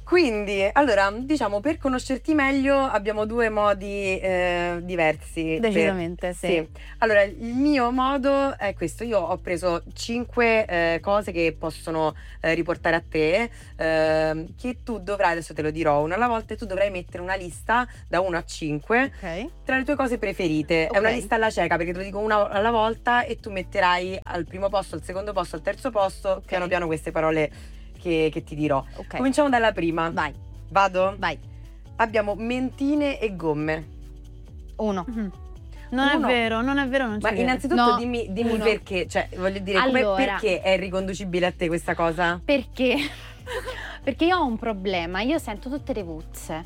Quindi, allora, diciamo, per conoscerti meglio abbiamo due modi diversi. Decisamente, sì. Allora, il mio modo è questo. Io ho preso 5 cose che possono riportare a te, che tu dovrai, adesso te lo dirò una alla volta, e tu dovrai mettere una lista da 1 a 5 Ok. tra le tue cose preferite. È una Ok. lista alla cieca, perché te lo dico una alla volta e tu metterai al primo posto, al secondo posto, al terzo posto, piano piano queste parole che ti dirò. Ok. Cominciamo dalla prima. Vai. Vado? Vai. Abbiamo mentine e gomme. 1. Non Uno. è vero, non è vero, non Ma c'è. innanzitutto No, dimmi uno. perché, cioè voglio dire, Allora. perché è riconducibile a te questa cosa? Perché? Perché io ho un problema, io sento tutte le puzze.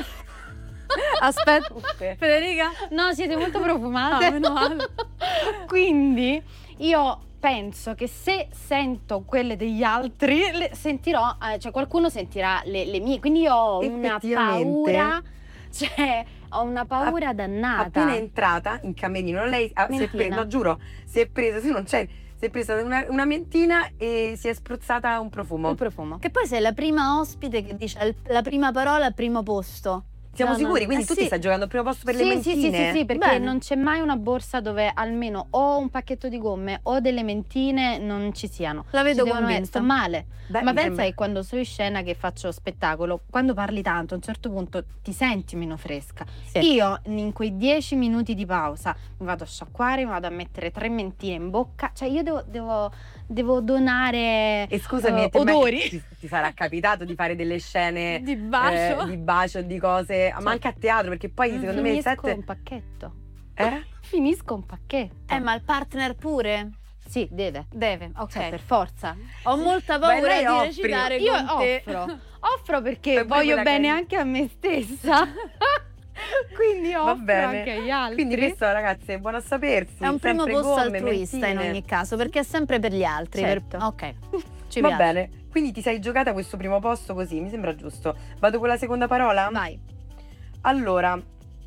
Aspetta, Federica? No, siete molto profumate. Ah, meno male. Quindi io penso che se sento quelle degli altri, sentirò, cioè qualcuno sentirà le mie. Quindi io ho una Effettivamente. paura, cioè ho una paura dannata. Appena entrata in camerino, lei si è Mentina. presa, no, giuro, si è presa, tu non c'è, si è presa una mentina e si è spruzzata un profumo. Un profumo. Che poi sei la prima ospite che dice la prima parola al primo posto. Siamo No, no. sicuri? Quindi tu sì. ti stai giocando al primo posto per le Sì, mentine? sì, perché Bene. non c'è mai una borsa dove almeno o un pacchetto di gomme o delle mentine non ci siano. La vedo Ci devono convinta. sto male. Beh, Ma mi pensa sembra- che quando sono in scena, che faccio spettacolo, quando parli tanto a un certo punto ti senti meno fresca. Sì. Io in quei 10 minuti di pausa mi vado a sciacquare, mi vado a mettere 3 mentine in bocca, cioè io devo donare E scusami, a te odori. ti sarà capitato di fare delle scene Di bacio. di bacio, di cose, ma anche a teatro, perché poi secondo me il Finisco set un pacchetto. Finisco Un pacchetto. Ma il partner pure? Sì, deve. Deve, ok. Cioè, per forza. Ho molta Beh, paura lei di offri. recitare Io con te. offro perché Poi voglio quella bene che- anche a me stessa. Quindi Va offro bene. anche agli altri. Quindi questo, ragazzi, è buono a sapersi. È un primo sempre posto gomme, altruista mentine. in ogni caso, perché è sempre per gli altri. Certo. Ok, ci Va piace. bene, quindi ti sei giocata questo primo posto così, mi sembra giusto. Vado con la seconda parola? Vai. Allora,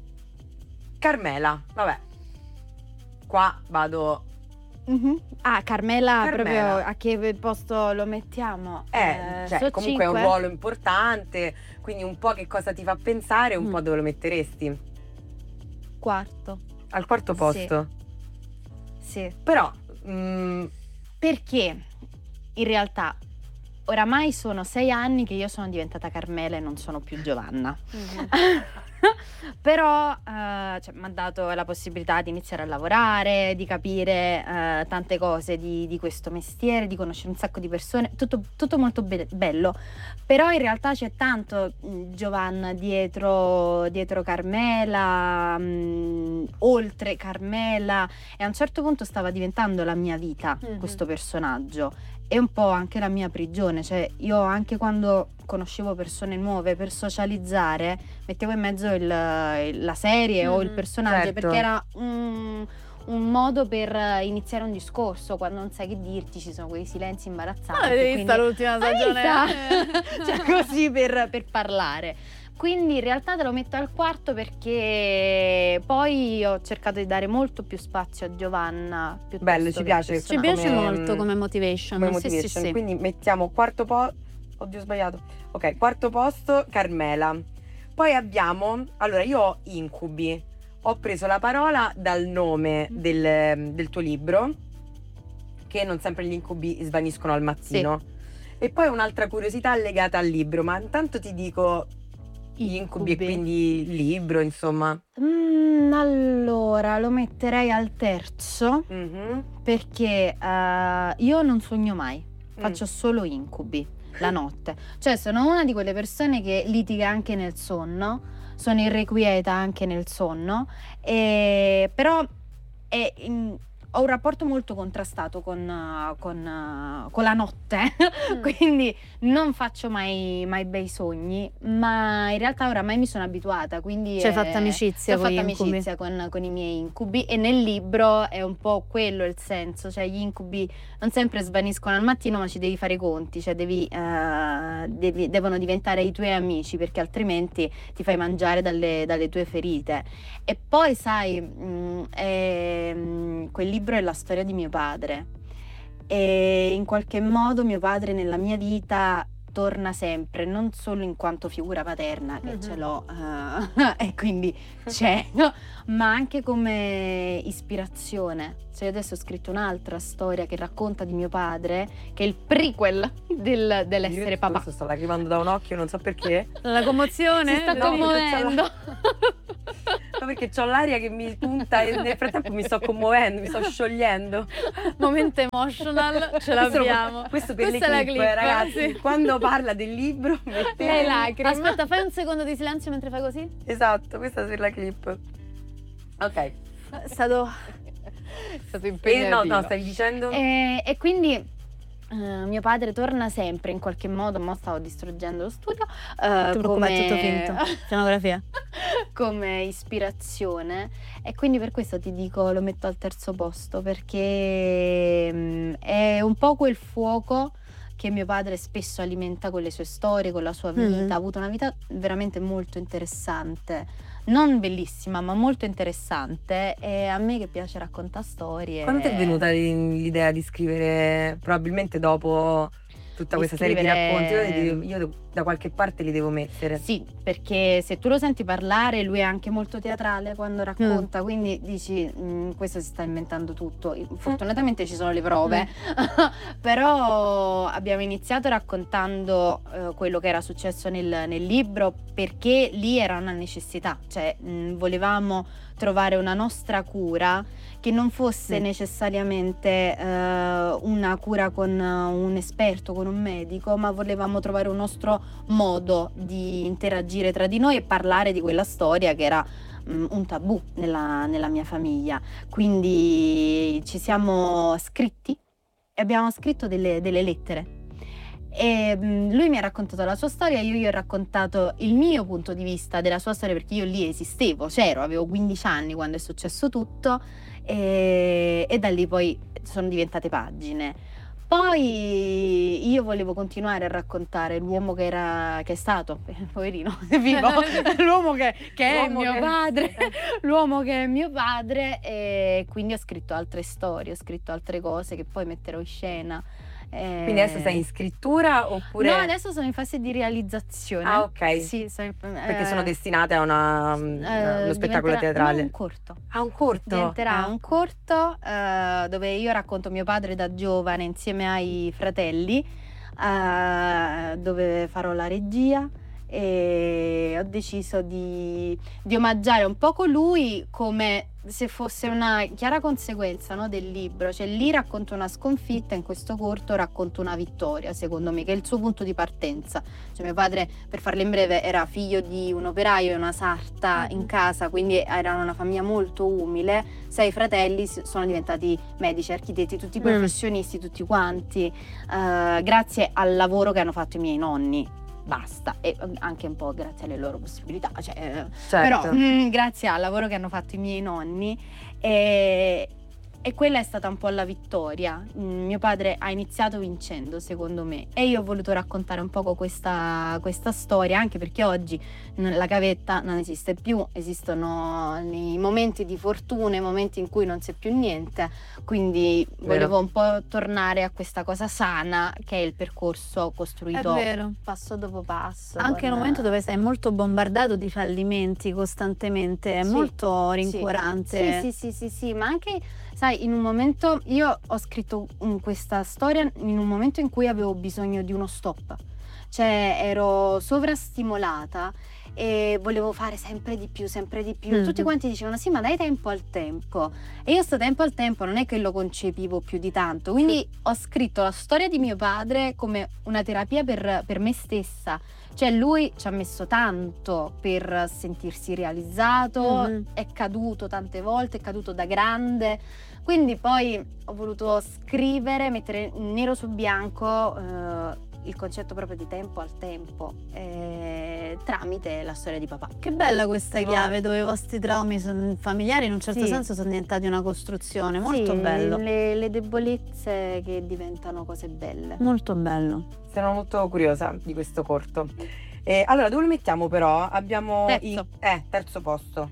Carmela, vabbè. Qua vado. Ah, Carmela, Carmela. proprio a che posto lo mettiamo? Cioè, so comunque è un 5? ruolo importante, quindi un po' che cosa ti fa pensare, un po' dove lo metteresti. Quarto. Al quarto posto. Sì. Però, Perché in realtà oramai sono 6 anni che io sono diventata Carmela e non sono più Giovanna. Però mi ha dato la possibilità di iniziare a lavorare, di capire tante cose di questo mestiere, di conoscere un sacco di persone, tutto molto bello. Però in realtà c'è tanto Giovanna dietro Carmela, oltre Carmela, e a un certo punto stava diventando la mia vita questo personaggio. E un po' anche la mia prigione, cioè io anche quando conoscevo persone nuove per socializzare mettevo in mezzo la serie o il personaggio, certo. perché era un modo per iniziare un discorso. Quando non sai che dirti ci sono quei silenzi imbarazzanti. Hai visto l'ultima stagione? Cioè così per parlare. Quindi in realtà te lo metto al quarto perché poi ho cercato di dare molto più spazio a Giovanna. Bello, ci piace. Ci piace Come- molto come motivation. come Sì, motivation. sì. Quindi mettiamo quarto posto. Oddio, ho sbagliato. Ok, quarto posto, Carmela. Poi abbiamo. Allora, io ho incubi. Ho preso la parola dal nome del tuo libro, che non sempre gli incubi svaniscono al mattino. E poi un'altra curiosità legata al libro, ma intanto ti dico gli incubi e quindi il libro, insomma. Allora lo metterei al terzo perché io non sogno mai, faccio solo incubi la notte. Cioè sono una di quelle persone che litiga anche nel sonno, sono irrequieta anche nel sonno, però ho un rapporto molto contrastato con la notte, quindi non faccio mai bei sogni, ma in realtà oramai mi sono abituata, quindi Ci hai fatto amicizia ho con fatto gli incubi. amicizia con i miei incubi, e nel libro è un po' quello il senso, cioè gli incubi non sempre svaniscono al mattino, ma ci devi fare i conti, cioè devono diventare i tuoi amici, perché altrimenti ti fai mangiare dalle tue ferite. E poi sai, quel libro è la storia di mio padre, e in qualche modo mio padre nella mia vita torna sempre, non solo in quanto figura paterna, che ce l'ho e quindi c'è, no? Ma anche come ispirazione. Cioè, io adesso ho scritto un'altra storia che racconta di mio padre, che è il prequel dell'essere papà. Questo sta lacrimando da un occhio, non so perché. La commozione? Si sta No, commuovendo. No, perché c'ho l'aria che mi punta e nel frattempo mi sto commuovendo, mi sto sciogliendo. Momento emotional, ce l'abbiamo. Questo per Questa è le la clip, clip, ragazzi. sì. Quando parla del libro, mettete Le lacrime. Aspetta, fai un secondo di silenzio mentre fai così. Esatto, questa è per la clip. Ok. È stato No, stavi dicendo? E quindi mio padre torna sempre in qualche modo, mo stavo distruggendo lo studio, Ti preoccupare, è tutto finto. Scenografia. come ispirazione, e quindi per questo ti dico lo metto al terzo posto, perché è un po' quel fuoco che mio padre spesso alimenta con le sue storie, con la sua vita. Ha avuto una vita veramente molto interessante, non bellissima ma molto interessante, e a me che piace raccontare storie. Quando ti è venuta l'idea di scrivere, probabilmente dopo tutta Di questa serie di scrivere- racconti, io da qualche parte li devo mettere. Sì, perché se tu lo senti parlare, lui è anche molto teatrale quando racconta, quindi dici questo si sta inventando tutto. Fortunatamente ci sono le prove, però abbiamo iniziato raccontando quello che era successo nel libro, perché lì era una necessità, cioè volevamo trovare una nostra cura che non fosse necessariamente una cura con un esperto, con un medico, ma volevamo trovare un nostro modo di interagire tra di noi e parlare di quella storia che era un tabù nella mia famiglia. Quindi ci siamo scritti e abbiamo scritto delle lettere. E lui mi ha raccontato la sua storia, io gli ho raccontato il mio punto di vista della sua storia, perché io lì esistevo, c'ero, avevo 15 anni quando è successo tutto, e da lì poi sono diventate pagine. Poi io volevo continuare a raccontare l'uomo che è stato, poverino, è vivo, l'uomo che è L'uomo mio che- padre, l'uomo che è mio padre, e quindi ho scritto altre storie, ho scritto altre cose che poi metterò in scena. Quindi adesso sei in scrittura oppure... No, adesso sono in fase di realizzazione. Ah, ok. Sì, Perché sono destinate a uno spettacolo diventerà- teatrale. no, un corto. Ah, un corto? Diventerà un corto dove io racconto mio padre da giovane insieme ai fratelli, dove farò la regia, e ho deciso di omaggiare un poco lui come se fosse una chiara conseguenza, no, del libro. Cioè lì racconto una sconfitta, in questo corto racconto una vittoria, secondo me, che è il suo punto di partenza. Cioè mio padre, per farla in breve, era figlio di un operaio e una sarta in casa, quindi erano una famiglia molto umile. 6 fratelli sono diventati medici, architetti, tutti professionisti, tutti quanti, grazie al lavoro che hanno fatto i miei nonni. Basta, e anche un po' grazie alle loro possibilità, cioè, Certo. però grazie al lavoro che hanno fatto i miei nonni, e quella è stata un po' la vittoria. Mio padre ha iniziato vincendo, secondo me, e io ho voluto raccontare un poco questa storia, anche perché oggi la gavetta non esiste più, esistono i momenti di fortuna, i momenti in cui non c'è più niente, quindi volevo un po' tornare a questa cosa sana che è il percorso costruito È vero. passo dopo passo. Anche nel momento dove sei molto bombardato di fallimenti costantemente, è Sì, molto sì. rincuorante. Sì, ma anche, sai, in un momento, io ho scritto questa storia in un momento in cui avevo bisogno di uno stop, cioè ero sovrastimolata e volevo fare sempre di più, sempre di più. Tutti quanti dicevano sì, ma dai tempo al tempo, e io sto tempo al tempo non è che lo concepivo più di tanto, quindi ho scritto la storia di mio padre come una terapia per me stessa. Cioè lui ci ha messo tanto per sentirsi realizzato, è caduto tante volte, è caduto da grande, quindi poi ho voluto scrivere, mettere nero su bianco il concetto proprio di tempo al tempo, tramite la storia di papà. Che bella questa chiave dove i vostri traumi familiari in un certo Sì. senso sono diventati una costruzione, molto Sì, bello. le debolezze che diventano cose belle. Molto bello. Sono molto curiosa di questo corto. Allora, dove lo mettiamo però? Abbiamo Terzo. terzo posto.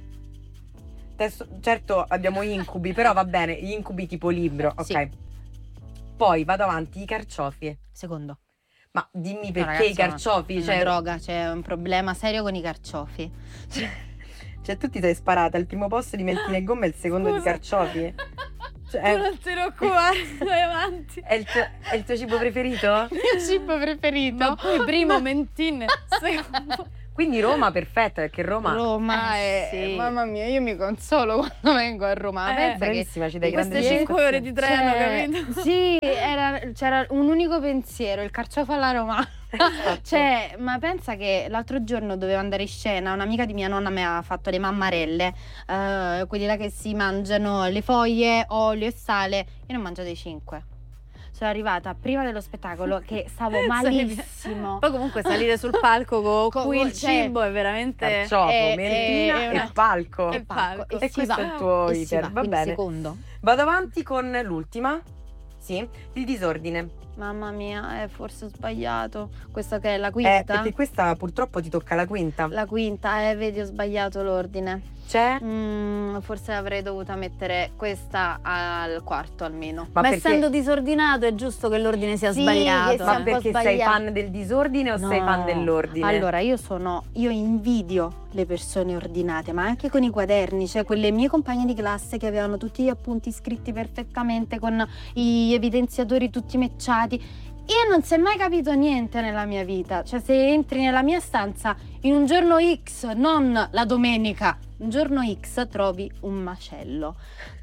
Certo abbiamo incubi, però va bene, incubi tipo libro, ok. Sì. Poi vado avanti, i carciofi. Secondo. Ma dimmi No, perché ragazzi, i carciofi? È una droga, c'è un problema serio con i carciofi. Cioè tu ti sei sparata al primo posto di mentine e gomme e il secondo di Scusa. carciofi? Cioè, Tu non te ne occupare, vai avanti. è il tuo cibo preferito? Il mio cibo preferito. Ma poi primo mentine, secondo Quindi Roma perfetta, perché Roma Roma è... sì. Mamma mia, io mi consolo quando vengo a Roma. Pensa che bravissima, ci dai grandi queste 5 ore di treno, Cioè, capito? sì, c'era un unico pensiero, il carciofo alla romana. Esatto. Cioè, ma pensa che l'altro giorno dovevo andare in scena, un'amica di mia nonna mi ha fatto le mammarelle, quelli là che si mangiano le foglie, olio e sale. Io ne ho mangiate 5. Sono arrivata prima dello spettacolo che stavo malissimo. Poi comunque salire sul palco con cui il cioè, cibo è veramente... Carciofo, è mentina una- e palco. e palco. E si questo va, è il tuo e si iter, va quindi bene. secondo. Vado avanti con l'ultima. Sì, il disordine. Mamma mia, forse ho sbagliato. Questa che è la quinta? Perché questa purtroppo ti tocca la quinta. La quinta, vedi, ho sbagliato l'ordine. C'è? Forse avrei dovuto mettere questa al quarto almeno. Ma perché- essendo disordinato è giusto che l'ordine sia Sì, sbagliato. che sia Ma un po' perché sei sbagliato. fan del disordine o sei No. fan dell'ordine? Allora, io invidio le persone ordinate, ma anche con i quaderni, cioè quelle mie compagne di classe che avevano tutti gli appunti scritti perfettamente con gli evidenziatori tutti matchati. Io non si è mai capito niente nella mia vita, cioè se entri nella mia stanza in un giorno X, non la domenica, un giorno X trovi un macello.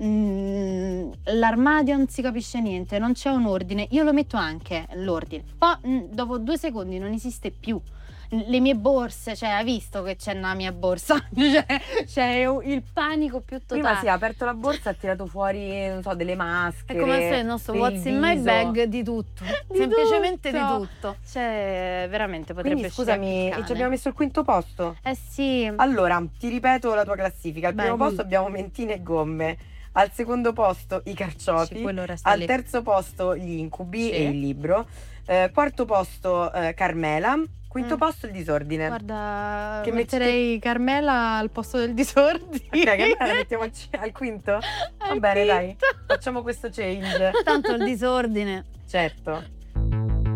L'armadio non si capisce niente, non c'è un ordine, io lo metto anche l'ordine, poi dopo 2 secondi non esiste più. Le mie borse, cioè hai visto che c'è nella mia borsa? Cioè, c'è il panico più totale. Prima si è aperto la borsa e ha tirato fuori, non so, delle maschere. È come se il nostro per What's il in my viso. bag di tutto. Di Semplicemente tutto. di tutto. Cioè, veramente potrebbe Quindi uscire scusami, anche il e cane. ci abbiamo messo il quinto posto? Eh sì. Allora, ti ripeto la tua classifica. Al Beh, primo posto abbiamo mentine e gomme. Al secondo posto i carciofi. Quello resta Al lì. terzo posto gli incubi Sì. e il libro. Quarto posto Carmela. Quinto posto il disordine. Guarda, Che metterei Carmela al posto del disordine. Ok, Carmela la mettiamo al quinto? Va Al bene, dai. quinto. Facciamo questo change. Tanto il disordine. Certo.